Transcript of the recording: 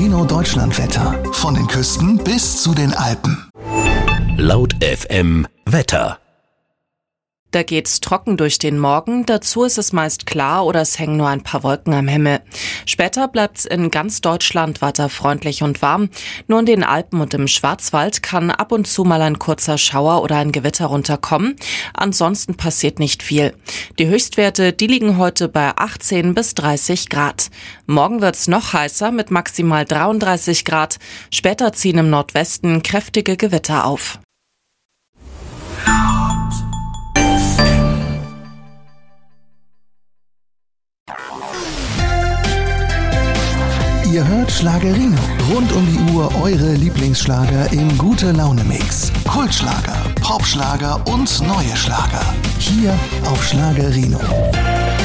Schlagerino Deutschlandwetter. Von den Küsten bis zu den Alpen. Laut FM Wetter. Da geht's trocken durch den Morgen, dazu ist es meist klar oder es hängen nur ein paar Wolken am Himmel. Später bleibt's in ganz Deutschland weiter freundlich und warm. Nur in den Alpen und im Schwarzwald kann ab und zu mal ein kurzer Schauer oder ein Gewitter runterkommen. Ansonsten passiert nicht viel. Die Höchstwerte, die liegen heute bei 18 bis 30 Grad. Morgen wird's noch heißer mit maximal 33 Grad. Später ziehen im Nordwesten kräftige Gewitter auf. Ihr hört Schlagerino. Rund um die Uhr eure Lieblingsschlager im Gute-Laune-Mix. Kultschlager, Popschlager und neue Schlager. Hier auf Schlagerino.